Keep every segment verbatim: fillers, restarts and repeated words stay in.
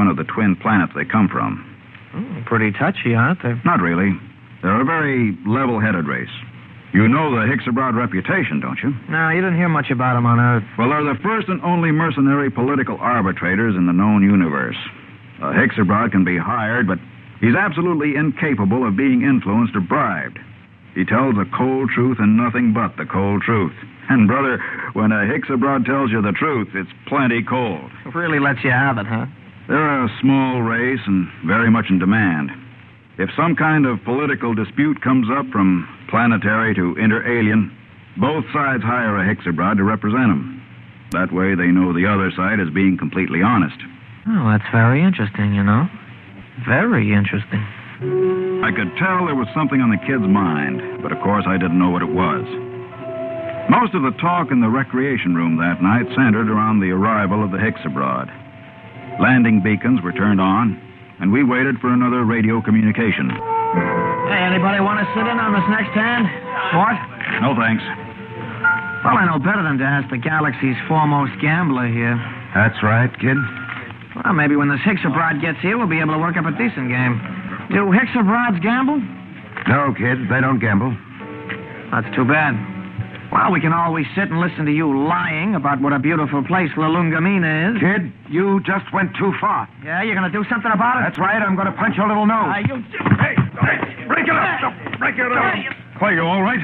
one of the twin planets they come from. Oh, pretty touchy, aren't they? Not really. They're a very level-headed race. You know the Hixabrod reputation, don't you? No, you didn't hear much about them on Earth. Well, they're the first and only mercenary political arbitrators in the known universe. A Hixabrod can be hired, but he's absolutely incapable of being influenced or bribed. He tells the cold truth and nothing but the cold truth. And, brother, when a Hixabrod tells you the truth, it's plenty cold. It really lets you have it, huh? They're a small race and very much in demand. If some kind of political dispute comes up from planetary to inter-alien, both sides hire a Hixabrod to represent them. That way they know the other side is being completely honest. Oh, that's very interesting, you know. Very interesting. I could tell there was something on the kid's mind, but of course I didn't know what it was. Most of the talk in the recreation room that night centered around the arrival of the Hixabrod. Landing beacons were turned on, and we waited for another radio communication. Hey, anybody want to sit in on this next hand? What? No, thanks. Well, I know better than to ask the galaxy's foremost gambler here. That's right, kid. Well, maybe when this Hixabrod gets here, we'll be able to work up a decent game. Do Hixabrods gamble? No, kid, they don't gamble. That's too bad. Well, we can always sit and listen to you lying about what a beautiful place La Lungamina is. Kid, you just went too far. Yeah, you're going to do something about it? That's right, I'm going to punch your little nose. Uh, you... Hey, hey, break it up. Break it up. Clay, you all right?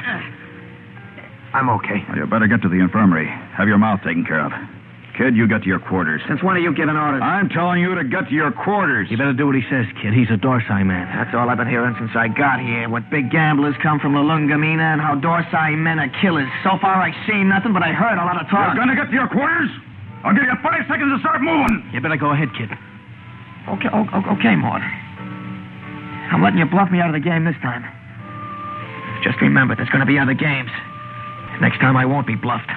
I'm okay. Well, you better get to the infirmary. Have your mouth taken care of. Kid, you get to your quarters. Since when are you giving orders? I'm telling you to get to your quarters. You better do what he says, kid. He's a Dorsai man. That's all I've been hearing since I got here. What big gamblers come from La Lungamina and how Dorsai men are killers. So far, I've seen nothing, but I heard a lot of talk. You're gonna get to your quarters? I'll give you five seconds to start moving. You better go ahead, kid. Okay, okay, Mort. I'm letting you bluff me out of the game this time. Just remember, there's gonna be other games. Next time, I won't be bluffed.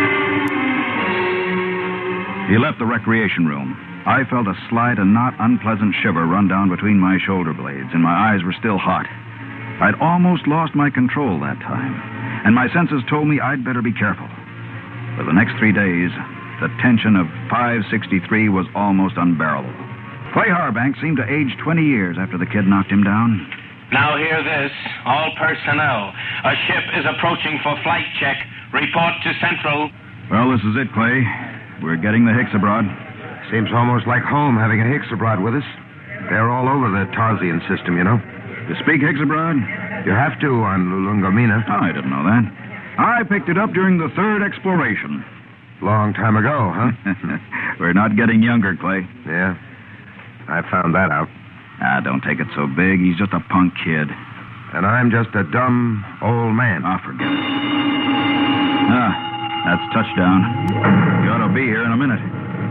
He left the recreation room. I felt a slight and not unpleasant shiver run down between my shoulder blades, and my eyes were still hot. I'd almost lost my control that time, and my senses told me I'd better be careful. For the next three days, the tension of five sixty-three was almost unbearable. Clay Harbank seemed to age twenty years after the kid knocked him down. Now hear this. All personnel. A ship is approaching for flight check. Report to Central. Well, this is it, Clay. We're getting the Hixabrod. Seems almost like home having a Hixabrod with us. They're all over the Tarsian system, you know. You speak Hixabrod? You have to on Lungamina. Oh, I didn't know that. I picked it up during the third exploration. Long time ago, huh? We're not getting younger, Clay. Yeah, I found that out. Ah, don't take it so big. He's just a punk kid. And I'm just a dumb old man. Ah, forget it. Ah, that's touchdown. You ought to be here in a minute.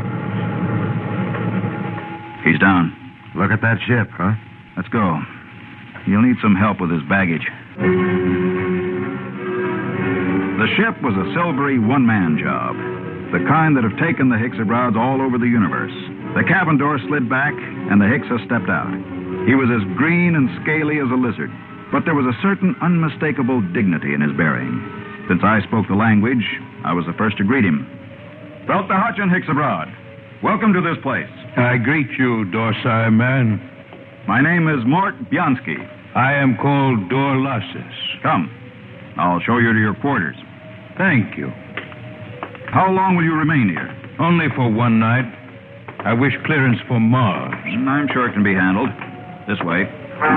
He's down. Look at that ship, huh? Let's go. He'll need some help with his baggage. The ship was a silvery one-man job. The kind that have taken the Hixabrods all over the universe. The cabin door slid back, and the Hixa stepped out. He was as green and scaly as a lizard, but there was a certain unmistakable dignity in his bearing. Since I spoke the language, I was the first to greet him. Felt the Hutchin Hixabrod. Welcome to this place. I greet you, Dorsai man. My name is Mort Bianski. I am called Dorlasis. Come. I'll show you to your quarters. Thank you. How long will you remain here? Only for one night. I wish clearance for Mars. I'm sure it can be handled. This way.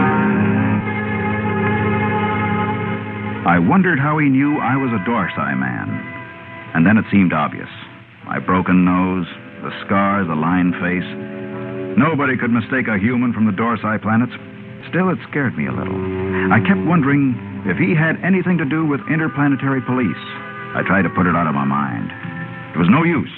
I wondered how he knew I was a Dorsai man. And then it seemed obvious. My broken nose, the scars, the lined face. Nobody could mistake a human from the Dorsai planets. Still, it scared me a little. I kept wondering if he had anything to do with interplanetary police. I tried to put it out of my mind. It was no use.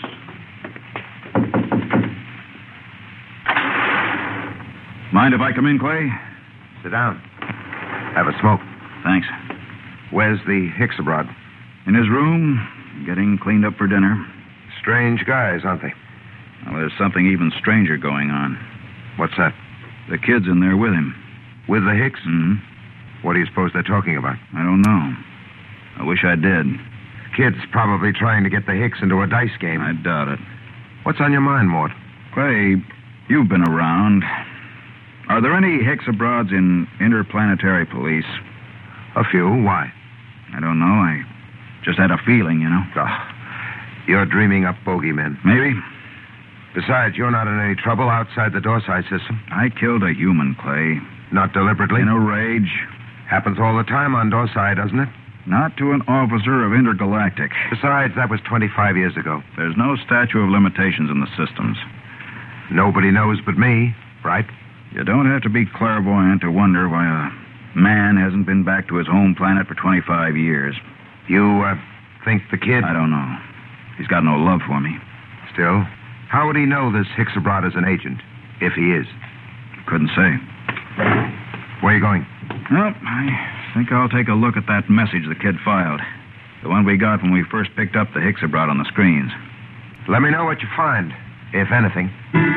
Mind if I come in, Clay? Sit down. Have a smoke. Thanks. Where's the Hixabrod? In his room, getting cleaned up for dinner. Strange guys, aren't they? Well, there's something even stranger going on. What's that? The kid's in there with him. With the Hicks? Mm-hmm. What do you suppose they're talking about? I don't know. I wish I did. Kid's probably trying to get the Hicks into a dice game. I doubt it. What's on your mind, Mort? Clay, You've been around. Are there any Hicks abroads in interplanetary police? A few. Why? I don't know. I just had a feeling, you know. Oh, you're dreaming up bogeymen. Maybe. Besides, you're not in any trouble outside the Dorsai system. I killed a human, Clay. Not deliberately. In a rage. Happens all the time on Dorsai, doesn't it? Not to an officer of Intergalactic. Besides, that was twenty-five years ago. There's no statute of limitations in the systems. Nobody knows but me, right? You don't have to be clairvoyant to wonder why a man hasn't been back to his home planet for twenty-five years. You, uh, think the kid... I don't know. He's got no love for me. Still, how would he know this Hicks abroad is an agent, if he is? Couldn't say. Where are you going? Well, I think I'll take a look at that message the kid filed. The one we got when we first picked up the Hicks abroad on the screens. Let me know what you find, if anything.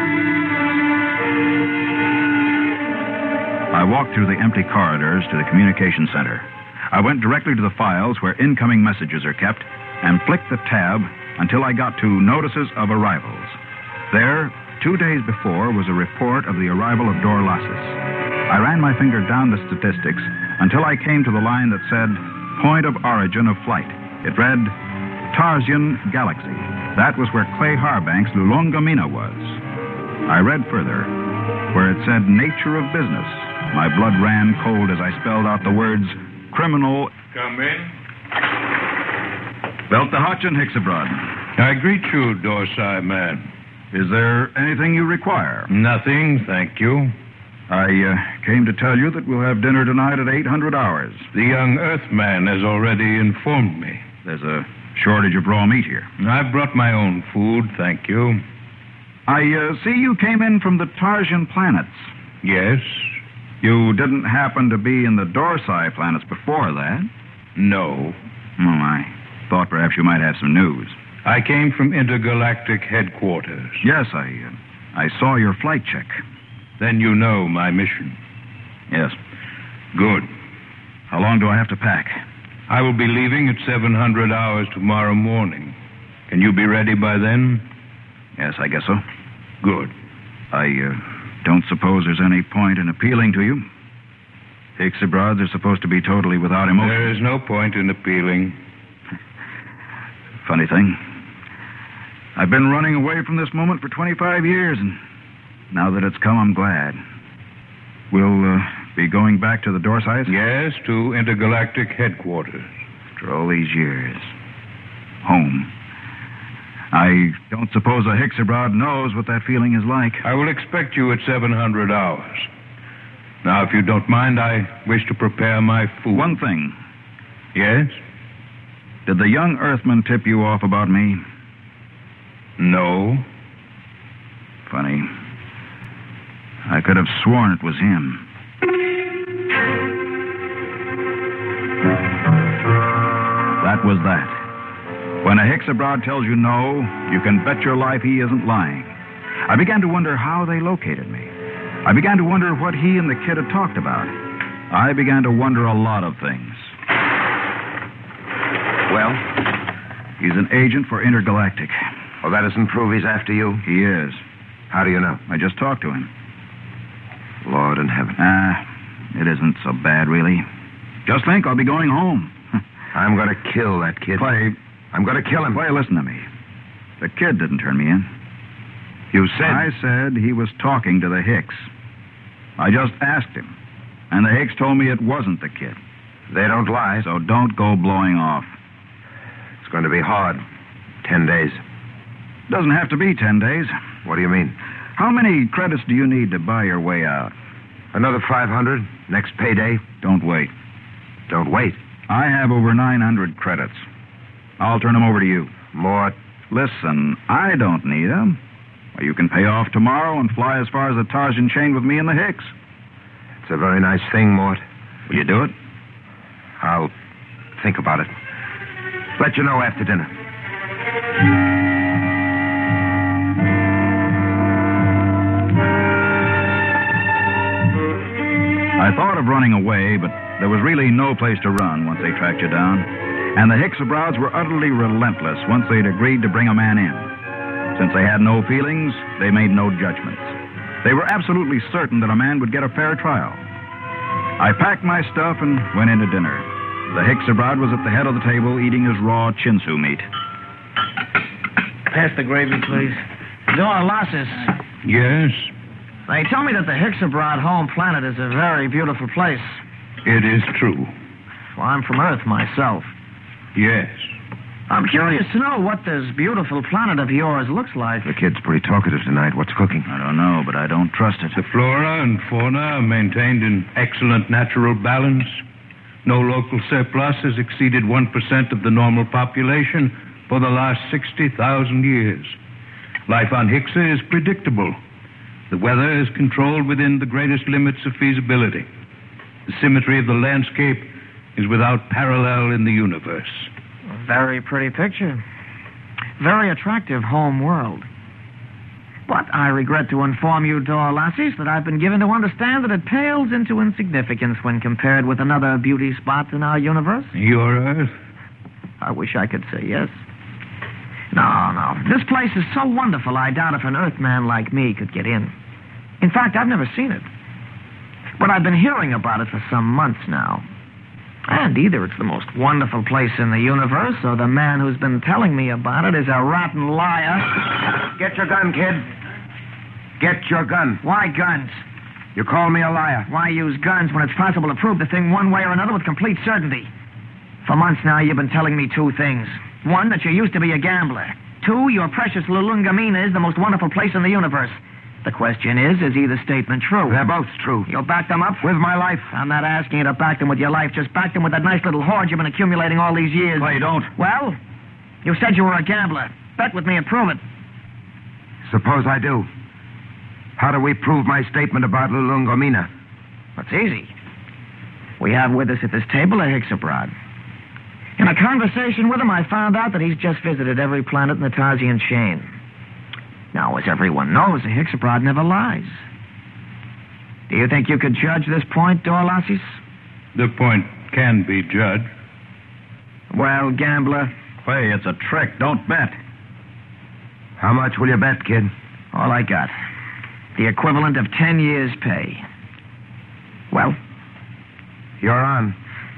I walked through the empty corridors to the communication center. I went directly to the files where incoming messages are kept and flicked the tab until I got to notices of arrivals. There, two days before, was a report of the arrival of Dorlasis. I ran my finger down the statistics until I came to the line that said, point of origin of flight. It read, Tarsian Galaxy. That was where Clay Harbank's Lulongamina was. I read further, where it said nature of business. My blood ran cold as I spelled out the words, criminal... Come in. Belta Hutchin, Hicks abroad. I greet you, Dorsai man. Is there anything you require? Nothing, thank you. I uh, came to tell you that we'll have dinner tonight at eight hundred hours. The young Earthman has already informed me. There's a shortage of raw meat here. I brought my own food, thank you. I uh, see you came in from the Tarsian planets. Yes? You didn't happen to be in the Dorsai planets before that? No. Oh, I thought perhaps you might have some news. I came from Intergalactic headquarters. Yes, I, uh, I saw your flight check. Then you know my mission. Yes. Good. How long do I have to pack? I will be leaving at seven hundred hours tomorrow morning. Can you be ready by then? Yes, I guess so. Good. I uh, don't suppose there's any point in appealing to you. Hicks abroads are supposed to be totally without emotion. There is no point in appealing. Funny thing. I've been running away from this moment for twenty-five years, and now that it's come, I'm glad. We'll uh, be going back to the Dorsais? Yes, to Intergalactic headquarters. After all these years. Home. I don't suppose a Hicks abroad knows what that feeling is like. I will expect you at seven hundred hours. Now, if you don't mind, I wish to prepare my food. One thing. Yes? Did the young Earthman tip you off about me? No. Funny. I could have sworn it was him. That was that. When a Hicks abroad tells you no, you can bet your life he isn't lying. I began to wonder how they located me. I began to wonder what he and the kid had talked about. I began to wonder a lot of things. Well? He's an agent for Intergalactic. Well, that doesn't prove he's after you. He is. How do you know? I just talked to him. Lord in heaven. Ah, it isn't so bad, really. Just think, I'll be going home. I'm going to kill that kid. Clay. I'm going to kill him. Clay, listen to me. The kid didn't turn me in. You said... I said he was talking to the Hicks. I just asked him. And the Hicks told me it wasn't the kid. They don't lie. So don't go blowing off. It's going to be hard. Ten days. Doesn't have to be ten days. What do you mean? How many credits do you need to buy your way out? Another five hundred. Next payday. Don't wait. Don't wait. I have over nine hundred credits. I'll turn them over to you. Mort. Listen, I don't need them. Well, you can pay off tomorrow and fly as far as the Tarsian chain with me and the Hicks. It's a very nice thing, Mort. Will you do it? I'll think about it. Let you know after dinner. I thought of running away, but there was really no place to run once they tracked you down. And the Hicks abroads were utterly relentless once they'd agreed to bring a man in. Since they had no feelings, they made no judgments. They were absolutely certain that a man would get a fair trial. I packed my stuff and went in to dinner. The Hicksabrad was at the head of the table eating his raw chinsu meat. Pass the gravy, please. Dorlasis. Yes, They tell me that the Hicksabrad home planet is a very beautiful place. it is true. Well, I'm from Earth myself. Yes. I'm curious to know what this beautiful planet of yours looks like. The kid's pretty talkative tonight. What's cooking? I don't know, but I don't trust it. The flora and fauna are maintained in excellent natural balance. No local surplus has exceeded one percent of the normal population for the last sixty thousand years. Life on Hixa is predictable. The weather is controlled within the greatest limits of feasibility. The symmetry of the landscape is without parallel in the universe. A very pretty picture. Very attractive home world. But I regret to inform you, Dorlasis, that I've been given to understand that it pales into insignificance when compared with another beauty spot in our universe. Your Earth? I wish I could say yes. No, no. This place is so wonderful, I doubt if an Earthman like me could get in. In fact, I've never seen it. But I've been hearing about it for some months now. And either it's the most wonderful place in the universe, or the man who's been telling me about it is a rotten liar. Get your gun, kid. Get your gun. Why guns? You call me a liar. Why use guns when it's possible to prove the thing one way or another with complete certainty? For months now, you've been telling me two things. One, that you used to be a gambler. Two, your precious Lulungamina is the most wonderful place in the universe. The question is, is either statement true? They're both true. You'll back them up? With my life. I'm not asking you to back them with your life. Just back them with that nice little hoard you've been accumulating all these years. Clay, don't. Well, you said you were a gambler. Bet with me and prove it. Suppose I do. How do we prove my statement about Lulungomina? That's easy. We have with us at this table a Hicksabrad. In a conversation with him, I found out that he's just visited every planet in the Tarsian chain. Now, as everyone knows, the Hicksabrad never lies. Do you think you could judge this point, Dorlasis? The point can be judged. Well, gambler, Clay, it's a trick. Don't bet. How much will you bet, kid? all I got. The equivalent of ten years' pay. Well? You're on.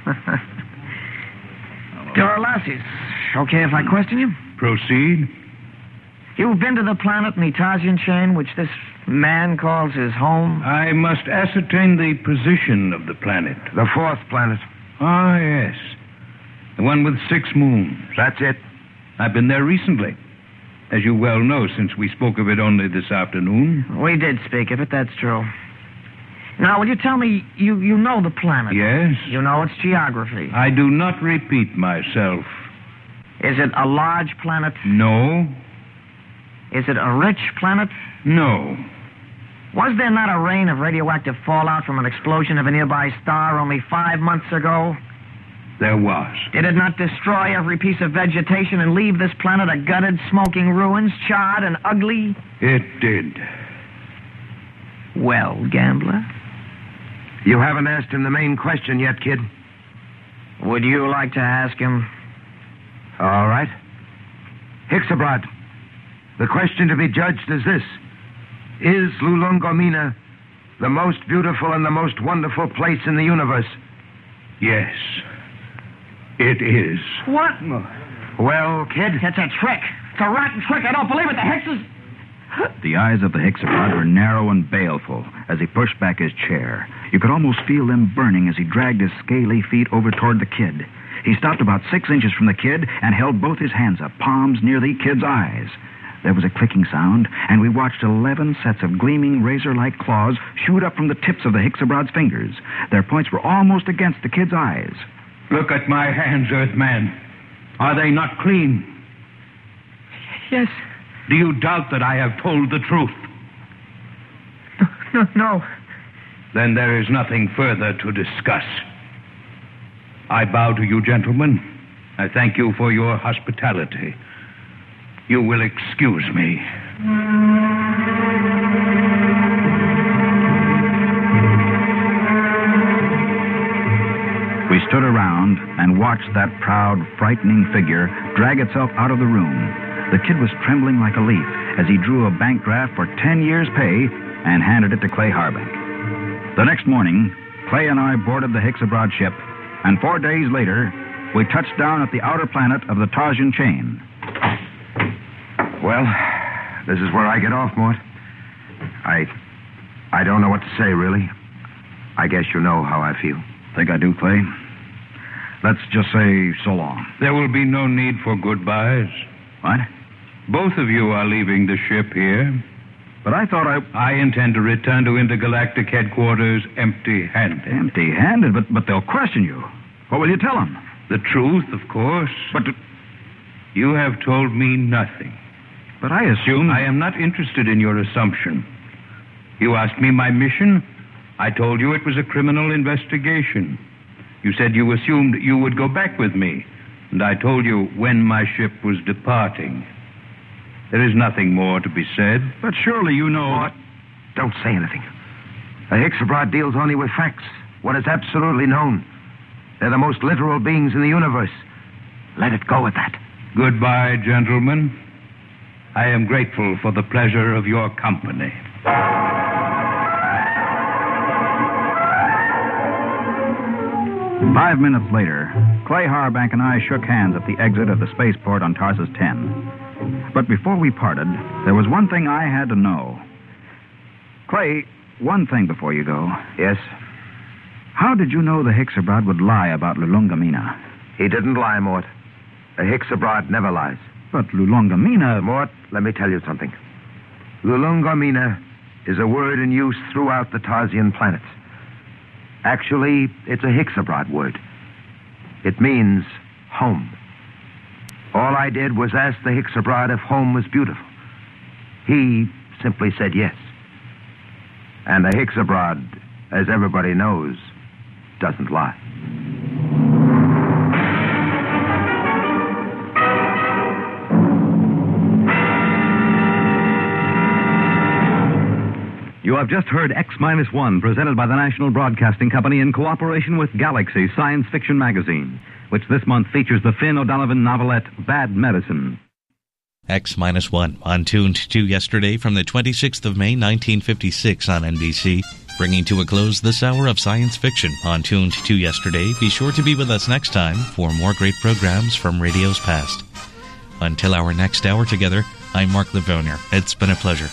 Dorlasis, okay if I question you? Proceed. You've been to the planet in the Tarsian chain, which this man calls his home? I must ascertain the position of the planet. The fourth planet. Ah, yes. The one with six moons. That's it. I've been there recently. As you well know, since we spoke of it only this afternoon. We did speak of it, that's true. Now, will you tell me, you, you know the planet? Yes. You know its geography. I do not repeat myself. Is it a large planet? No. Is it a rich planet? No. Was there not a rain of radioactive fallout from an explosion of a nearby star only five months ago? There was. Did it not destroy every piece of vegetation and leave this planet a gutted, smoking ruins, charred and ugly? It did. Well, gambler? You haven't asked him the main question yet, kid. Would you like to ask him? All right. Hicksabrad, the question to be judged is this. Is Lulungomina the most beautiful and the most wonderful place in the universe? Yes. It is. What? Well, kid? It's a trick. It's a rotten trick. I don't believe it. The Hickses... The eyes of the Hicksabrad were narrow and baleful as he pushed back his chair. You could almost feel them burning as he dragged his scaly feet over toward the kid. He stopped about six inches from the kid and held both his hands up, palms near the kid's eyes. There was a clicking sound, and we watched eleven sets of gleaming razor-like claws shoot up from the tips of the Hicksabrad's fingers. Their points were almost against the kid's eyes. Look at my hands, Earthman. Are they not clean? Yes. Do you doubt that I have told the truth? No, no. Then there is nothing further to discuss. I bow to you, gentlemen. I thank you for your hospitality. You will excuse me. We stood around and watched that proud, frightening figure drag itself out of the room. The kid was trembling like a leaf as he drew a bank draft for ten years' pay and handed it to Clay Harbank. The next morning, Clay and I boarded the Hicks Abroad ship, and four days later, we touched down at the outer planet of the Tarsian chain. Well, this is where I get off, Mort. I... I don't know what to say, really. I guess you know how I feel. Think I do, Clay? Let's just say so long. There will be no need for goodbyes. What? Both of you are leaving the ship here. But I thought I... I intend to return to intergalactic headquarters empty-handed. Empty-handed? But, but they'll question you. What will you tell them? The truth, of course. But... You have told me nothing. But I assumed... I am not interested in your assumption. You asked me my mission. I told you it was a criminal investigation. You said you assumed you would go back with me, and I told you when my ship was departing. There is nothing more to be said. But surely you know... What? Don't say anything. The Hicks Abroad deals only with facts, what is absolutely known. They're the most literal beings in the universe. Let it go at that. Goodbye, gentlemen. I am grateful for the pleasure of your company. Five minutes later, Clay Harbank and I shook hands at the exit of the spaceport on Tarsus ten. But before we parted, there was one thing I had to know. Clay, one thing before you go. Yes? How did you know the Hicks Abroad would lie about Lulungamina? He didn't lie, Mort. The Hicks Abroad never lies. But Lulungamina... Mort, let me tell you something. Lulungamina is a word in use throughout the Tarsian planets. Actually, it's a Hicks Abroad word. It means home. All I did was ask the Hicks Abroad if home was beautiful. He simply said yes. And the Hicks Abroad, as everybody knows, doesn't lie. You have just heard X Minus One, presented by the National Broadcasting Company in cooperation with Galaxy Science Fiction Magazine, which this month features the Finn O'Donovan novelette Bad Medicine. X Minus One on Tuned to Yesterday from the twenty-sixth of May, nineteen fifty-six on N B C. Bringing to a close this hour of science fiction on Tuned to Yesterday. Be sure to be with us next time for more great programs from radio's past. Until our next hour together, I'm Mark Livonia. It's been a pleasure.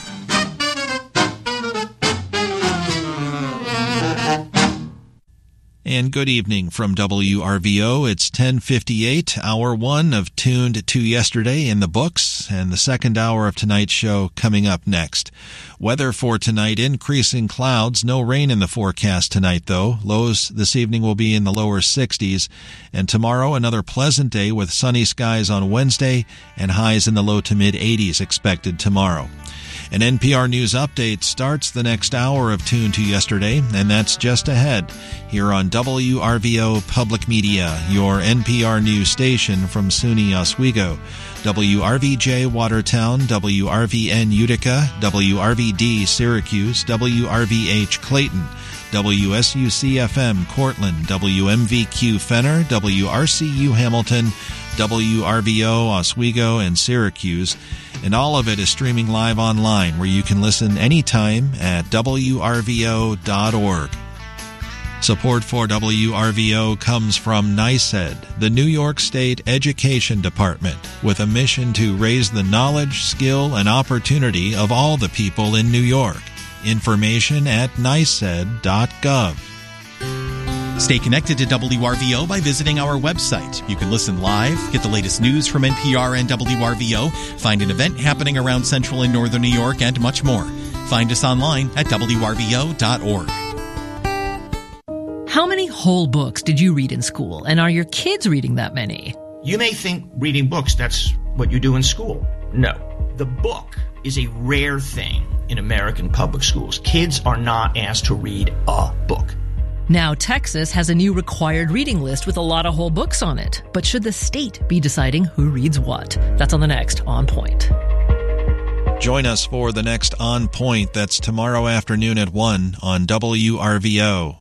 And good evening from W R V O. It's ten fifty-eight, hour one of Tuned to Yesterday in the books, and the second hour of tonight's show coming up next. Weather for tonight, increasing clouds, no rain in the forecast tonight though. Lows this evening will be in the lower sixties, and tomorrow another pleasant day with sunny skies on Wednesday and highs in the low to mid eighties expected tomorrow. An N P R News update starts the next hour of Tune to Yesterday, and that's just ahead here on W R V O Public Media, your N P R News station from SUNY Oswego, W R V J Watertown, W R V N Utica, W R V D Syracuse, W R V H Clayton, W S U C F M Cortland, W M V Q Fenner, W R C U Hamilton, W R V O Oswego and Syracuse, and all of it is streaming live online where you can listen anytime at W R V O dot org. Support for W R V O comes from NYSED, the New York State Education Department, with a mission to raise the knowledge, skill, and opportunity of all the people in New York. Information at N Y S E D dot gov. Stay connected to W R V O by visiting our website. You can listen live, get the latest news from N P R and W R V O, find an event happening around Central and Northern New York, and much more. Find us online at W R V O dot org. How many whole books did you read in school, and are your kids reading that many? You may think reading books, that's what you do in school. No. The book is a rare thing in American public schools. Kids are not asked to read a book. Now, Texas has a new required reading list with a lot of whole books on it. But should the state be deciding who reads what? That's on the next On Point. Join us for the next On Point. That's tomorrow afternoon at one on W R V O.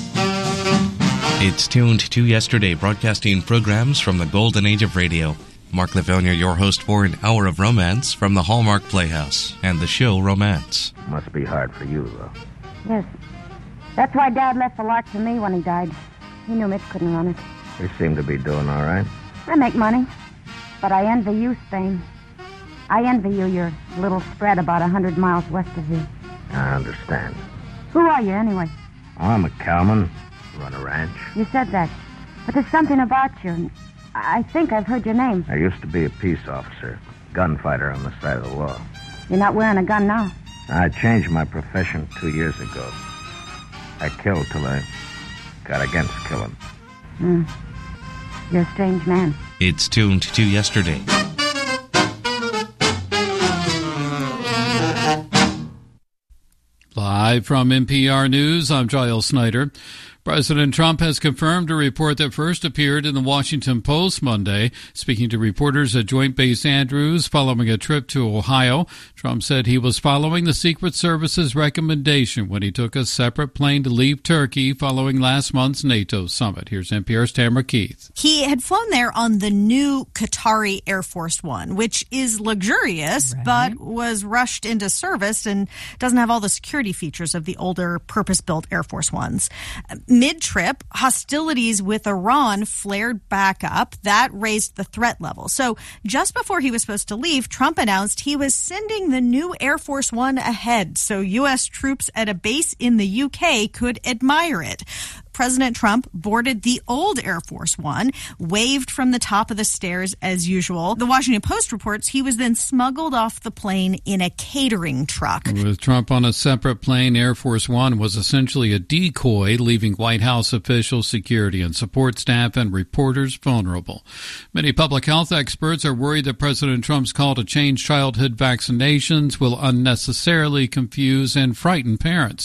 It's Tuned to Yesterday, broadcasting programs from the golden age of radio. Mark Lavellier, your host for an hour of romance from the Hallmark Playhouse and the show Romance. Must be hard for you, though. Yes. That's why Dad left the Lark to me when he died. He knew Mitch couldn't run it. You seem to be doing all right. I make money, but I envy you, Spain. I envy you your little spread about a hundred miles west of here. I understand. Who are you, anyway? I'm a cowman. Run a ranch. You said that. But there's something about you. I think I've heard your name. I used to be a peace officer, gunfighter on the side of the law. You're not wearing a gun now. I changed my profession two years ago. I killed till I got against killing. Hmm. You're a strange man. It's tuned to yesterday. Live from N P R News, I'm Giles Snyder. President Trump has confirmed a report that first appeared in the Washington Post Monday. Speaking to reporters at Joint Base Andrews following a trip to Ohio, Trump said he was following the Secret Service's recommendation when he took a separate plane to leave Turkey following last month's NATO summit. Here's N P R's Tamara Keith. He had flown there on the new Qatari Air Force One, which is luxurious, right, but was rushed into service and doesn't have all the security features of the older purpose-built Air Force Ones. Mid-trip, hostilities with Iran flared back up. That raised the threat level. So just before he was supposed to leave, Trump announced he was sending the new Air Force One ahead so U S troops at a base in the U K could admire it. President Trump boarded the old Air Force One, waved from the top of the stairs as usual. The Washington Post reports he was then smuggled off the plane in a catering truck. With Trump on a separate plane, Air Force One was essentially a decoy, leaving White House officials, security and support staff, and reporters vulnerable. Many public health experts are worried that President Trump's call to change childhood vaccinations will unnecessarily confuse and frighten parents.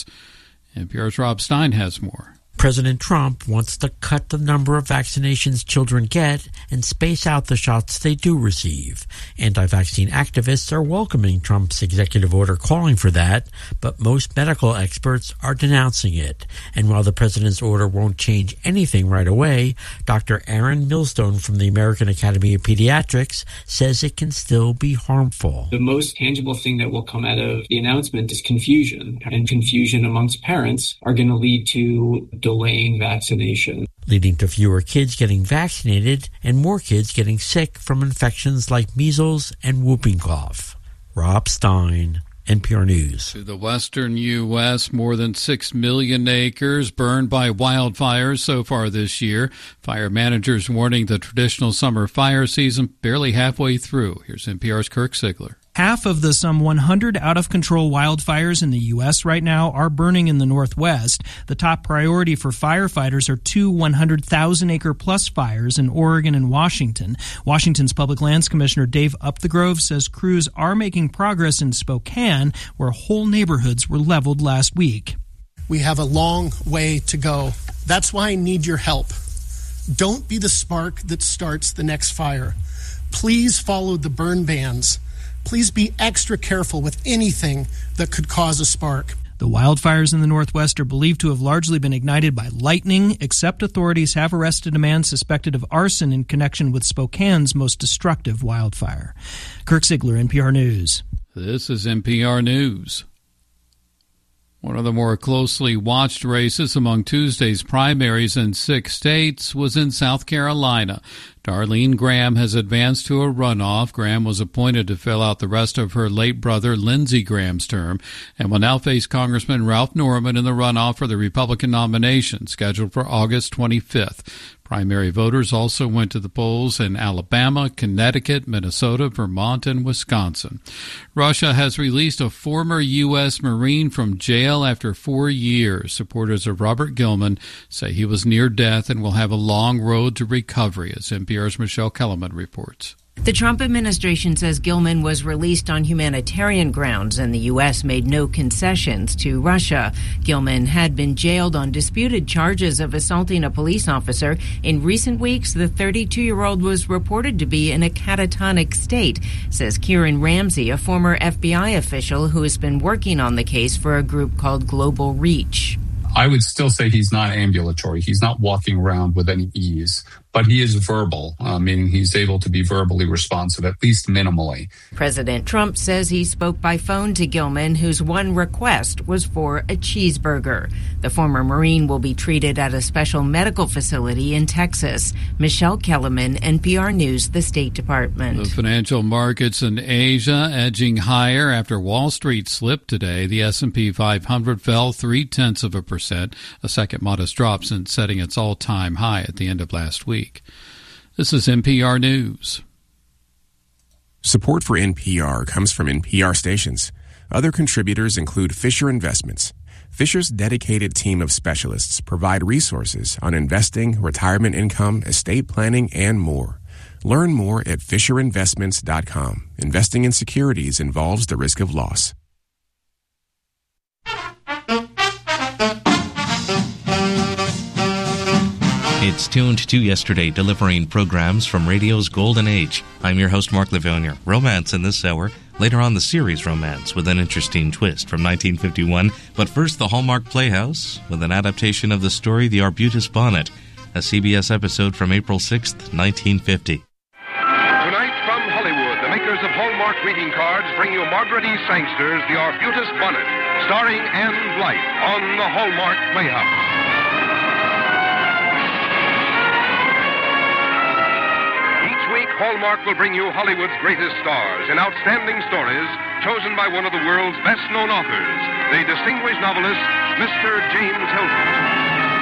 N P R's Rob Stein has more. President Trump wants to cut the number of vaccinations children get and space out the shots they do receive. Anti-vaccine activists are welcoming Trump's executive order calling for that, but most medical experts are denouncing it. And while the president's order won't change anything right away, Doctor Aaron Millstone from the American Academy of Pediatrics says it can still be harmful. The most tangible thing that will come out of the announcement is confusion, and confusion amongst parents are going to lead to delaying vaccination, leading to fewer kids getting vaccinated and more kids getting sick from infections like measles and whooping cough. Rob Stein, N P R News. To the western U S, more than six million acres burned by wildfires so far this year. Fire managers warning the traditional summer fire season barely halfway through. Here's N P R's Kirk Sigler. Half of the some one hundred out-of-control wildfires in the U S right now are burning in the Northwest. The top priority for firefighters are two one hundred thousand acre plus fires in Oregon and Washington. Washington's Public Lands Commissioner Dave Upthegrove says crews are making progress in Spokane, where whole neighborhoods were leveled last week. We have a long way to go. That's why I need your help. Don't be the spark that starts the next fire. Please follow the burn bans. Please be extra careful with anything that could cause a spark. The wildfires in the Northwest are believed to have largely been ignited by lightning, except authorities have arrested a man suspected of arson in connection with Spokane's most destructive wildfire. Kirk Sigler, N P R News. This is N P R News. One of the more closely watched races among Tuesday's primaries in six states was in South Carolina. Darlene Graham has advanced to a runoff. Graham was appointed to fill out the rest of her late brother Lindsey Graham's term and will now face Congressman Ralph Norman in the runoff for the Republican nomination scheduled for August twenty-fifth. Primary voters also went to the polls in Alabama, Connecticut, Minnesota, Vermont, and Wisconsin. Russia has released a former U S Marine from jail after four years. Supporters of Robert Gilman say he was near death and will have a long road to recovery, as N P R's Michelle Kellerman reports. The Trump administration says Gilman was released on humanitarian grounds, and the U S made no concessions to Russia. Gilman had been jailed on disputed charges of assaulting a police officer. In recent weeks, the thirty-two-year-old was reported to be in a catatonic state, says Kieran Ramsey, a former F B I official who has been working on the case for a group called Global Reach. I would still say he's not ambulatory. He's not walking around with any ease. But but he is verbal. I mean, he's able to be verbally responsive, at least minimally. President Trump says he spoke by phone to Gilman, whose one request was for a cheeseburger. The former Marine will be treated at a special medical facility in Texas. Michelle Kellerman, N P R News, the State Department. The financial markets in Asia edging higher after Wall Street slipped today. The S and P five hundred fell three-tenths of a percent, a second modest drop since setting its all-time high at the end of last week. This is N P R News. Support for N P R comes from N P R stations. Other contributors include Fisher Investments. Fisher's dedicated team of specialists provide resources on investing, retirement income, estate planning, and more. Learn more at fisher investments dot com. Investing in securities involves the risk of loss. It's tuned to yesterday, delivering programs from radio's golden age. I'm your host, Mark Livonia. Romance in this hour. Later on, the series Romance with an interesting twist from nineteen fifty-one. But first, the Hallmark Playhouse with an adaptation of the story The Arbutus Bonnet, a C B S episode from April sixth, nineteen fifty. Tonight from Hollywood, the makers of Hallmark greeting cards bring you Margaret E. Sangster's The Arbutus Bonnet, starring Anne Blythe on the Hallmark Playhouse. Hallmark will bring you Hollywood's greatest stars in outstanding stories chosen by one of the world's best-known authors, the distinguished novelist, Mister James Hilton.